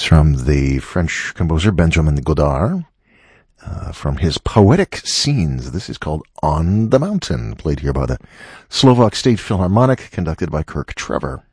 from the French composer Benjamin Godard, from his Poetic Scenes. This is called On the Mountain, played here by the Slovak State Philharmonic, conducted by Kirk Trevor.